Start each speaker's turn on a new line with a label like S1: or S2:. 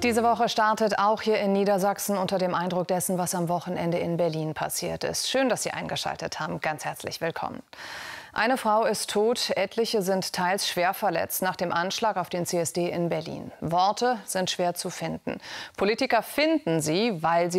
S1: Diese Woche startet auch hier in Niedersachsen unter dem Eindruck dessen, was am Wochenende in Berlin passiert ist. Schön, dass Sie eingeschaltet haben. Ganz herzlich willkommen. Eine Frau ist tot, etliche sind teils schwer verletzt nach dem Anschlag auf den CSD in Berlin. Worte sind schwer zu finden. Politiker finden sie, weil sie